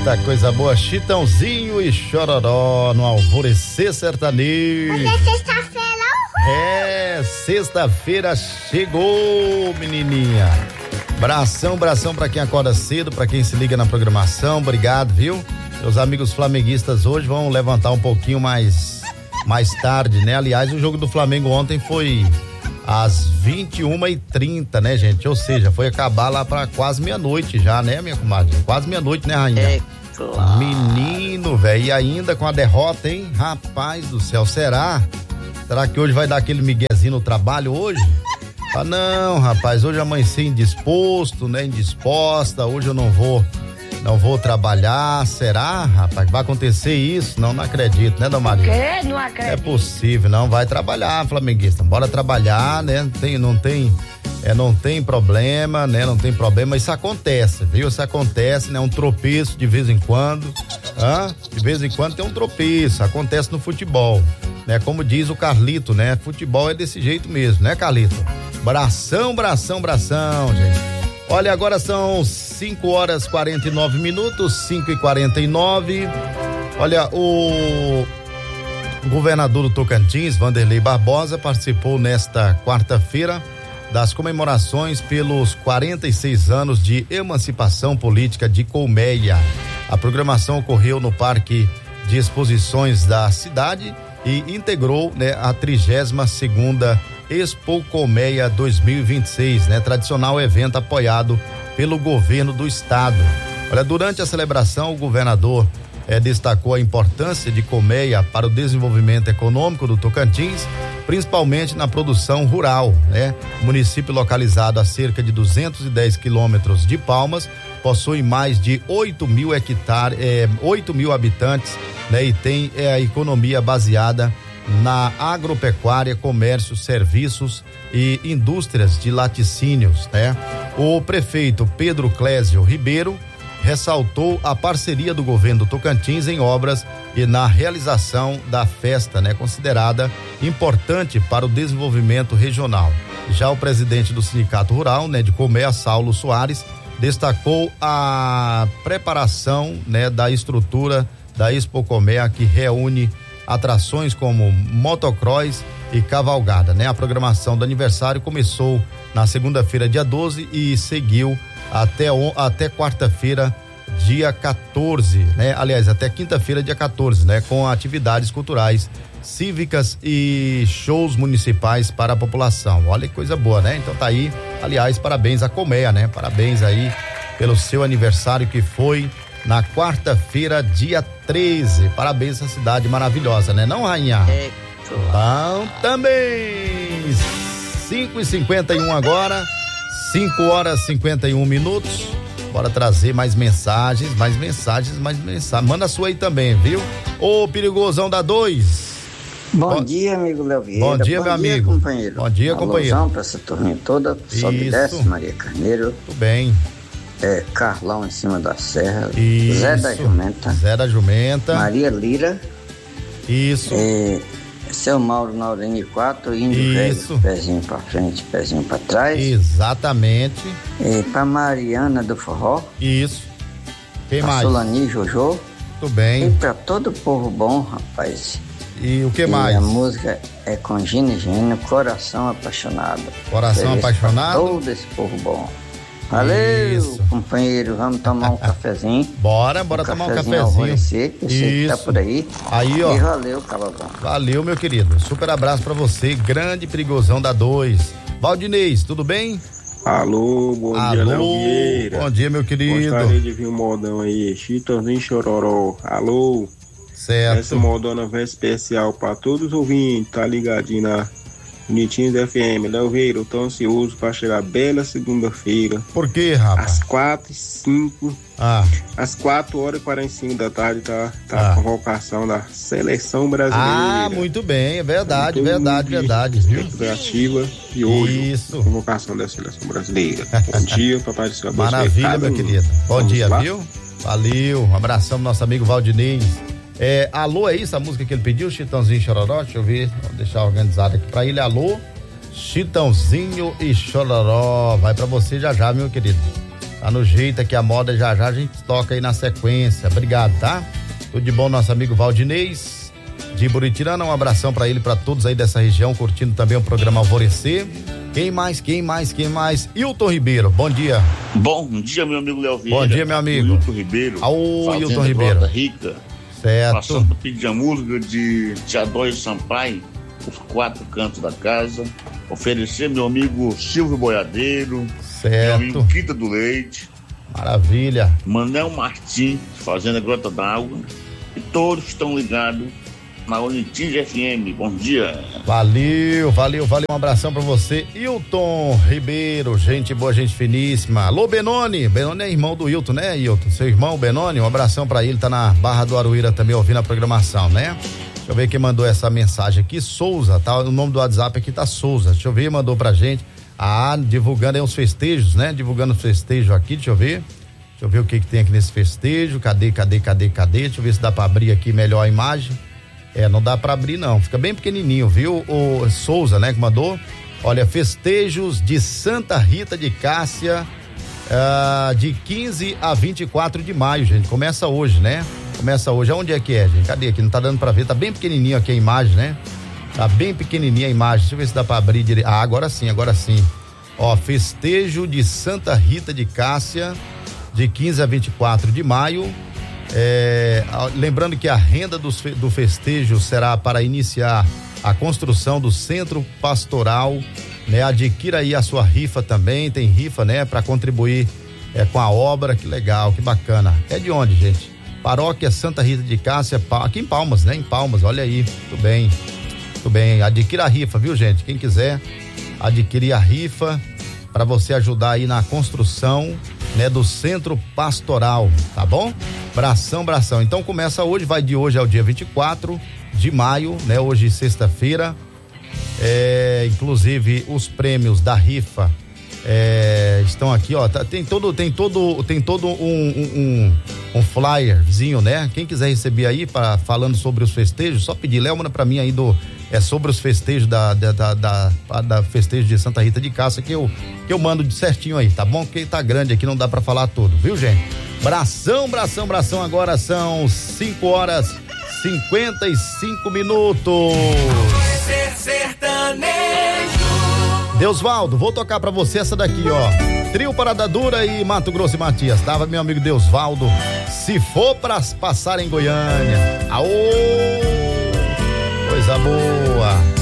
Eita, coisa boa, Chitãozinho e Chororó no Alvorecer Sertanejo. Hoje é sexta-feira, sexta-feira chegou, menininha. Bração pra quem acorda cedo, pra quem se liga na programação, obrigado, viu? Meus amigos flamenguistas hoje vão levantar um pouquinho mais tarde, né? Aliás, o jogo do Flamengo ontem foi às 21h30, né, gente? Ou seja, foi acabar lá pra quase meia-noite já, né, minha comadre? Quase meia-noite, né, rainha? É claro. Menino, velho, e ainda com a derrota, hein? Rapaz do céu, será que hoje vai dar aquele miguezinho no trabalho hoje? Ah, não, rapaz, hoje amanheci indisposto, né, indisposta, hoje eu não vou trabalhar, será, rapaz, vai acontecer isso? Não acredito, né, Dona Maria? Que? Não acredito. É possível, não, vai trabalhar, flamenguista, bora trabalhar, né, não tem problema, né, não tem problema, isso acontece, viu, isso acontece, né, um tropeço de vez em quando, de vez em quando tem um tropeço, acontece no futebol, né, como diz o Carlito, né, futebol é desse jeito mesmo, né, Carlito? Bração, gente. Olha, agora são 5h49, 5h49. Olha, o governador do Tocantins, Vanderlei Barbosa, participou nesta quarta-feira das comemorações pelos 46 anos de emancipação política de Colmeia. A programação ocorreu no Parque de Exposições da cidade e integrou, né, a 32ª Expo Colmeia 2026, né? Tradicional evento apoiado pelo governo do estado. Olha, durante a celebração, o governador destacou a importância de Colmeia para o desenvolvimento econômico do Tocantins, principalmente na produção rural, né? O município, localizado a cerca de 210 quilômetros de Palmas, possui mais de 8 mil habitantes, né? E tem a economia baseada na agropecuária, comércio, serviços e indústrias de laticínios, né? O prefeito Pedro Clésio Ribeiro ressaltou a parceria do governo do Tocantins em obras e na realização da festa, né? Considerada importante para o desenvolvimento regional. Já o presidente do Sindicato Rural, né, de Colmeia, Saulo Soares, destacou a preparação, né, da estrutura da Expo Colmeia, que reúne atrações como motocross e cavalgada, né? A programação do aniversário começou na segunda-feira, dia 12, e seguiu até quarta-feira, dia 14, né? Aliás, até quinta-feira, dia 14, né? Com atividades culturais, cívicas e shows municipais para a população. Olha que coisa boa, né? Então tá aí, aliás, parabéns à Colmeia, né? Parabéns aí pelo seu aniversário, que foi na quarta-feira, dia 13. Parabéns à cidade maravilhosa, né? Não, rainha? É claro. Bom também. 5h51 agora, 5h51. Bora trazer mais mensagens. Manda a sua aí também, viu? Ô, perigosão da 2. Bom dia, amigo Léo Vieira. Bom dia, meu amigo. Companheiro. Bom dia, companheiro. Alôzão pra essa turminha toda. Sobe e desce, Maria Carneiro. Tudo bem. Carlão em cima da serra. Isso. Zé da Jumenta. Maria Lira. Isso. Seu Mauro Naurini 4, índio Isso. velho, pezinho pra frente, pezinho pra trás. Exatamente. Pra Mariana do Forró. Isso. Quem pra mais? Solani Jojo. Tudo bem. E pra todo o povo bom, rapaz. E o que mais? A música é com Gino Gino, Coração Apaixonado. Coração Apaixonado? Todo esse povo bom. Valeu, Isso. companheiro, vamos tomar um cafezinho. Bora tomar um cafezinho. Alvorecer, eu sei que tá por aí. Aí, ó. E valeu, Calabão. Valeu, meu querido. Super abraço pra você, grande perigosão da 2. Valdinez, tudo bem? Alô, bom dia, Léo Vieira. Bom dia, meu querido. Gostaria de vir um modão aí, Chitãozinho Chororó. Alô. Certo. Essa modona vai especial pra todos os ouvintes, tá ligadinho na Bonitinhos FM. Léo Vieira, eu tô ansioso pra chegar bela segunda-feira. Por quê, rapaz? Às 4h05. Às 4h45 da tarde tá a convocação da seleção brasileira. Muito bem, é verdade. Viu? Ativa e hoje. Isso. Convocação da seleção brasileira. Bom dia, papai do céu. Maravilha, meu querido. Bom dia, lá. Viu? Valeu, um abração pro nosso amigo Valdinez. Alô, é isso a música que ele pediu, Chitãozinho e Chororó? Deixa eu ver, vou deixar organizado aqui pra ele. Alô, Chitãozinho e Chororó. Vai pra você já, meu querido. Tá no jeito aqui a moda, já a gente toca aí na sequência. Obrigado, tá? Tudo de bom, nosso amigo Valdinez de Buritirana, um abração pra ele, pra todos aí dessa região, curtindo também o programa Alvorecer. Quem mais? Hilton Ribeiro, bom dia. Bom dia, meu amigo Léo Vieira. Bom dia, meu amigo. Hilton Ribeiro. Hilton Ribeiro. Rica. Certo. Passando para pedir a música de Adóio Sampaio, os 4 cantos da casa. Oferecer meu amigo Silvio Boiadeiro. Certo. Meu amigo Quinta do Leite. Maravilha. Manel Martins, Fazenda Grota d'Água. E todos estão ligados na Unitins FM. Bom dia. Valeu. Um abração pra você, Hilton Ribeiro. Gente boa, gente finíssima. Alô, Benoni. Benoni é irmão do Hilton, né, Hilton? Seu irmão, Benoni, um abração pra ele. Tá na Barra do Aruíra também ouvindo a programação, né? Deixa eu ver quem mandou essa mensagem aqui. Souza, tá? O nome do WhatsApp aqui tá Souza. Deixa eu ver, mandou pra gente. Divulgando aí os festejos, né? Divulgando o festejo aqui, deixa eu ver o que tem aqui nesse festejo. Cadê? Deixa eu ver se dá pra abrir aqui melhor a imagem. Não dá pra abrir não, fica bem pequenininho, viu? O Souza, né, que mandou. Olha, festejos de Santa Rita de Cássia, de 15 a 24 de maio, gente. Começa hoje, né? Aonde é que é, gente? Cadê aqui? Não tá dando pra ver, tá bem pequenininho aqui a imagem, né? Tá bem pequenininha a imagem, deixa eu ver se dá pra abrir direito. Agora sim. Ó, festejo de Santa Rita de Cássia, de 15 a 24 de maio. Lembrando que a renda do festejo será para iniciar a construção do centro pastoral, né? Adquira aí a sua rifa também, tem rifa, né? Para contribuir com a obra, que legal, que bacana. É de onde, gente? Paróquia Santa Rita de Cássia, aqui em Palmas, né? Em Palmas, olha aí, muito bem, adquira a rifa, viu, gente? Quem quiser adquirir a rifa para você ajudar aí na construção, né, do centro pastoral, tá bom? Bração. Então começa hoje, vai de hoje ao dia 24 de maio, né? Hoje, sexta-feira. Inclusive os prêmios da rifa estão aqui, ó. Tem todo um flyerzinho, né? Quem quiser receber aí falando sobre os festejos, só pedir, Léo, manda pra mim aí sobre os festejos da festejo de Santa Rita de Cássia, que eu mando de certinho aí, tá bom? Porque tá grande aqui, não dá pra falar tudo, viu, gente? Bração, agora são 5h55. Deusvaldo, vou tocar pra você essa daqui, ó. Trio Parada Dura e Mato Grosso e Matias, tava meu amigo Deusvaldo. Se for pra passar em Goiânia. Aô! Coisa boa.